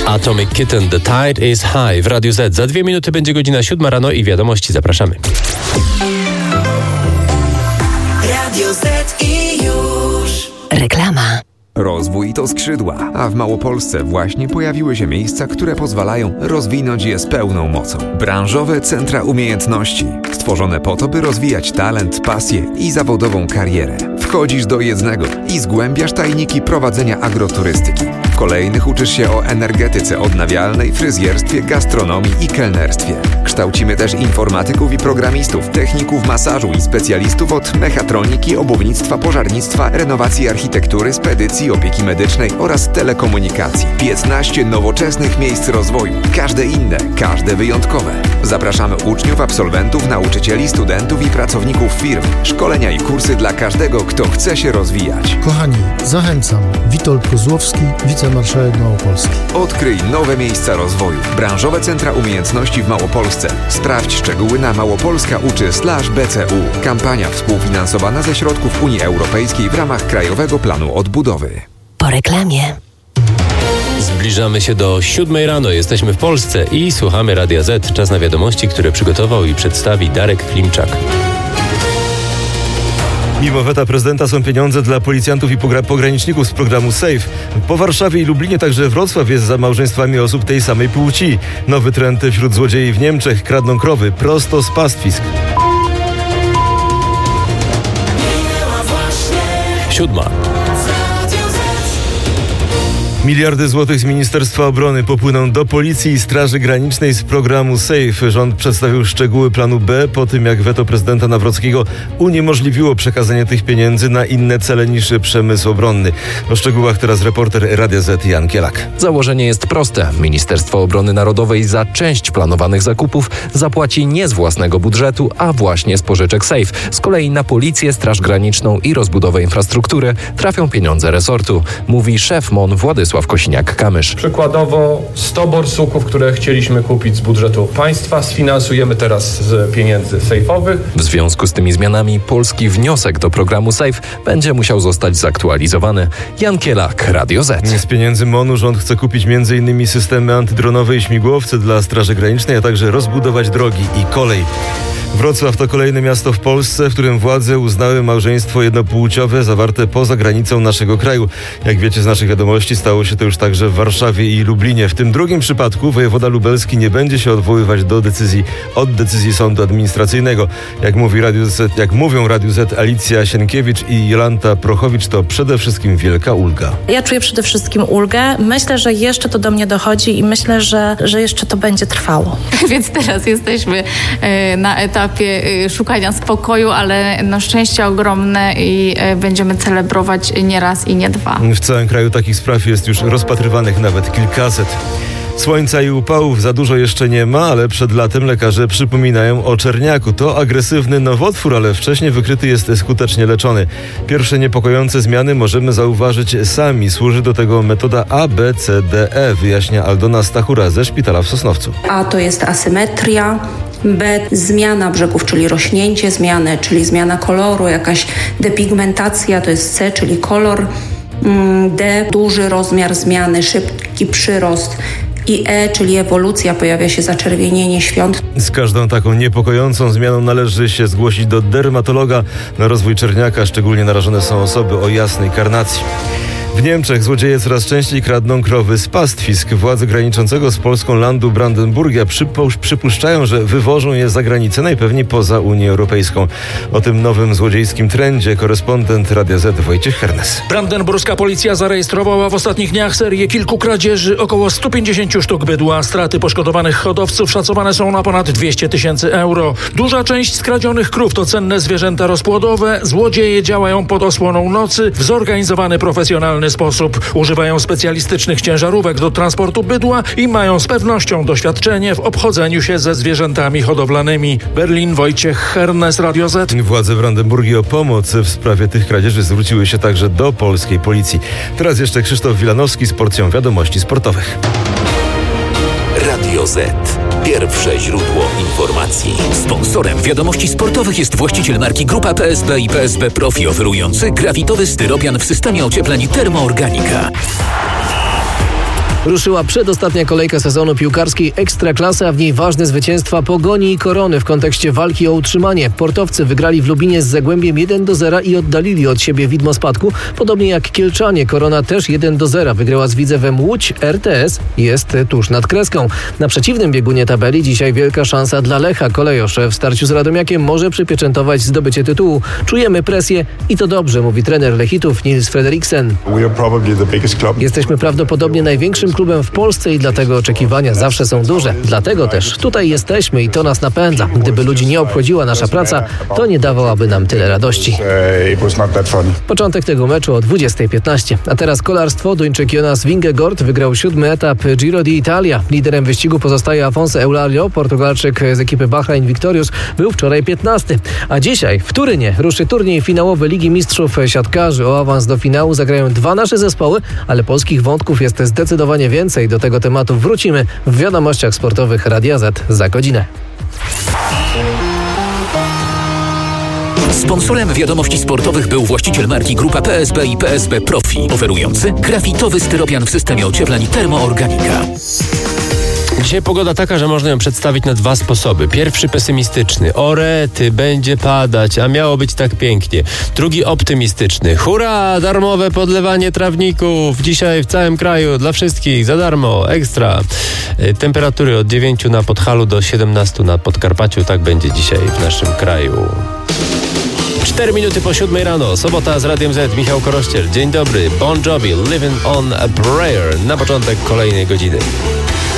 Atomic Kitten, The Tide is High w Radiu Z. Za 2 minuty będzie godzina 7 rano i wiadomości. Zapraszamy. Radio Z i już. Reklama. Rozwój to skrzydła, a w Małopolsce właśnie pojawiły się miejsca, które pozwalają rozwinąć je z pełną mocą. Branżowe centra umiejętności, stworzone po to, by rozwijać talent, pasję i zawodową karierę. Wchodzisz do jednego i zgłębiasz tajniki prowadzenia agroturystyki. W kolejnych uczysz się o energetyce odnawialnej, fryzjerstwie, gastronomii i kelnerstwie. Kształcimy też informatyków i programistów, techników masażu i specjalistów od mechatroniki, obuwnictwa, pożarnictwa, renowacji architektury, spedycji, opieki medycznej oraz telekomunikacji. 15 nowoczesnych miejsc rozwoju. Każde inne, każde wyjątkowe. Zapraszamy uczniów, absolwentów, nauczycieli, studentów i pracowników firm. Szkolenia i kursy dla każdego, kto chce się rozwijać. Kochani, zachęcam. Witold Kozłowski, wicemarszałek Małopolski. Odkryj nowe miejsca rozwoju. Branżowe centra umiejętności w Małopolsce. Sprawdź szczegóły na małopolska.uczy/BCU. Kampania współfinansowana ze środków Unii Europejskiej w ramach Krajowego Planu Odbudowy. Po reklamie. Zbliżamy się do 7 rano. Jesteśmy w Polsce i słuchamy Radia Z. Czas na wiadomości, które przygotował i przedstawi Darek Klimczak. Mimo weta prezydenta są pieniądze dla policjantów i pograniczników z programu SAFE. Po Warszawie i Lublinie także Wrocław jest za małżeństwami osób tej samej płci. Nowy trend wśród złodziei w Niemczech: kradną krowy prosto z pastwisk. 7. Miliardy złotych z Ministerstwa Obrony popłyną do Policji i Straży Granicznej z programu SAFE. Rząd przedstawił szczegóły planu B po tym, jak weto prezydenta Nawrockiego uniemożliwiło przekazanie tych pieniędzy na inne cele niż przemysł obronny. O szczegółach teraz reporter Radia Z Jan Kielak. Założenie jest proste. Ministerstwo Obrony Narodowej za część planowanych zakupów zapłaci nie z własnego budżetu, a właśnie z pożyczek SAFE. Z kolei na Policję, Straż Graniczną i rozbudowę infrastruktury trafią pieniądze resortu, mówi szef MON Władysław Kosiniak-Kamysz. Przykładowo 100 borsuków, które chcieliśmy kupić z budżetu państwa, sfinansujemy teraz z pieniędzy sejfowych. W związku z tymi zmianami polski wniosek do programu SAFE będzie musiał zostać zaktualizowany. Jan Kielak, Radio Z. Z pieniędzy MON-u rząd chce kupić m.in. systemy antydronowe i śmigłowce dla Straży Granicznej, a także rozbudować drogi i kolej. Wrocław to kolejne miasto w Polsce, w którym władze uznały małżeństwo jednopłciowe zawarte poza granicą naszego kraju. Jak wiecie z naszych wiadomości, stało się to już także w Warszawie i Lublinie. W tym drugim przypadku wojewoda lubelski nie będzie się odwoływać od decyzji sądu administracyjnego. Jak mówią Radiu Z Alicja Sienkiewicz i Jolanta Prochowicz, to przede wszystkim wielka ulga. Ja czuję przede wszystkim ulgę. Myślę, że jeszcze to do mnie dochodzi i myślę, że jeszcze to będzie trwało. Więc teraz jesteśmy na etapie szukania spokoju, ale na szczęście ogromne i będziemy celebrować nie raz i nie dwa. W całym kraju takich spraw jest już rozpatrywanych nawet kilkaset. Słońca i upałów za dużo jeszcze nie ma, ale przed latem lekarze przypominają o czerniaku. To agresywny nowotwór, ale wcześniej wykryty jest skutecznie leczony. Pierwsze niepokojące zmiany możemy zauważyć sami. Służy do tego metoda ABCDE, wyjaśnia Aldona Stachura ze szpitala w Sosnowcu. A to jest asymetria. B. Zmiana brzegów, czyli rośnięcie zmiany, czyli zmiana koloru, jakaś depigmentacja, to jest C, czyli kolor. D. Duży rozmiar zmiany, szybki przyrost. I E, czyli ewolucja, pojawia się zaczerwienienie świąt. Z każdą taką niepokojącą zmianą należy się zgłosić do dermatologa. Na rozwój czerniaka szczególnie narażone są osoby o jasnej karnacji. W Niemczech złodzieje coraz częściej kradną krowy z pastwisk. Władze graniczącego z Polską landu Brandenburgia przypuszczają, że wywożą je za granicę, najpewniej poza Unię Europejską. O tym nowym złodziejskim trendzie korespondent Radia Z Wojciech Hernes. Brandenburska policja zarejestrowała w ostatnich dniach serię kilku kradzieży, około 150 sztuk bydła. Straty poszkodowanych hodowców szacowane są na ponad 200 000 euro. Duża część skradzionych krów to cenne zwierzęta rozpłodowe. Złodzieje działają pod osłoną nocy w zorganizowany, profesjonalny sposób. Używają specjalistycznych ciężarówek do transportu bydła i mają z pewnością doświadczenie w obchodzeniu się ze zwierzętami hodowlanymi. Berlin, Wojciech Hernes, Radio Z. Władze Brandenburgii o pomoc w sprawie tych kradzieży zwróciły się także do polskiej policji. Teraz jeszcze Krzysztof Wilanowski z porcją wiadomości sportowych. Radio Z. Pierwsze źródło informacji. Sponsorem wiadomości sportowych jest właściciel marki Grupa PSB i PSB Profi, oferujący grafitowy styropian w systemie ociepleń Termoorganika. Ruszyła przedostatnia kolejka sezonu piłkarskiej Ekstraklasy, a w niej ważne zwycięstwa Pogoni i Korony w kontekście walki o utrzymanie. Portowcy wygrali w Lubinie z Zagłębiem 1-0 i oddalili od siebie widmo spadku. Podobnie jak Kielczanie, Korona też 1-0 wygrała z Widzewem Łódź. RTS jest tuż nad kreską. Na przeciwnym biegunie tabeli dzisiaj wielka szansa dla Lecha. Kolejosz w starciu z Radomiakiem może przypieczętować zdobycie tytułu. Czujemy presję i to dobrze, mówi trener Lechitów Nils Frederiksen. Jesteśmy prawdopodobnie największym klubem w Polsce i dlatego oczekiwania zawsze są duże. Dlatego też tutaj jesteśmy i to nas napędza. Gdyby ludzi nie obchodziła nasza praca, to nie dawałaby nam tyle radości. Początek tego meczu o 20:15. A teraz kolarstwo. Duńczyk Jonas Vingegaard wygrał 7. etap Giro d'Italia. Liderem wyścigu pozostaje Afonso Eulario. Portugalczyk z ekipy Bahrain Victorious był wczoraj 15. A dzisiaj w Turynie ruszy turniej finałowy Ligi Mistrzów Siatkarzy. O awans do finału zagrają 2 nasze zespoły, ale polskich wątków jest zdecydowanie więcej. Do tego tematu wrócimy w wiadomościach sportowych Radia Z za godzinę. Sponsorem wiadomości sportowych był właściciel marki Grupa PSB i PSB Profi, oferujący grafitowy styropian w systemie ociepleń Termoorganika. Dzisiaj pogoda taka, że można ją przedstawić na 2 sposoby. Pierwszy pesymistyczny. O rety, będzie padać, a miało być tak pięknie. Drugi optymistyczny. Hurra, darmowe podlewanie trawników. Dzisiaj w całym kraju, dla wszystkich, za darmo, ekstra. Temperatury od 9 na Podhalu do 17 na Podkarpaciu. Tak będzie dzisiaj w naszym kraju. 4 minuty po 7 rano, sobota z Radiem Z, Michał Korościel. Dzień dobry, Bon Jovi, Living on a Prayer. Na początek kolejnej godziny.